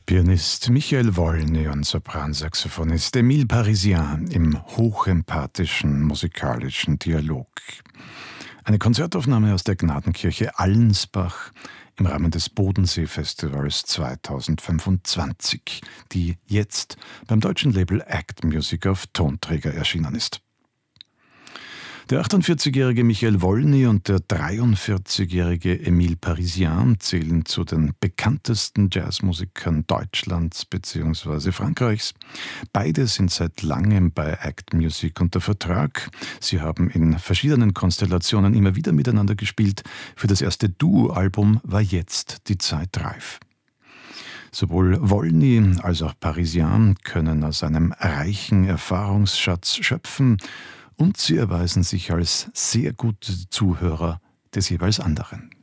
Pianist Michael Wolny und Sopransaxophonist Émile Parisien im hochempathischen musikalischen Dialog. Eine Konzertaufnahme aus der Gnadenkirche Allensbach im Rahmen des Bodensee-Festivals 2025, die jetzt beim deutschen Label Act Music auf Tonträger erschienen ist. Der 48-jährige Michael Wolny und der 43-jährige Émile Parisien zählen zu den bekanntesten Jazzmusikern Deutschlands bzw. Frankreichs. Beide sind seit langem bei Act Music unter Vertrag. Sie haben in verschiedenen Konstellationen immer wieder miteinander gespielt. Für das erste Duo-Album war jetzt die Zeit reif. Sowohl Wolny als auch Parisien können aus einem reichen Erfahrungsschatz schöpfen und sie erweisen sich als sehr gute Zuhörer des jeweils anderen.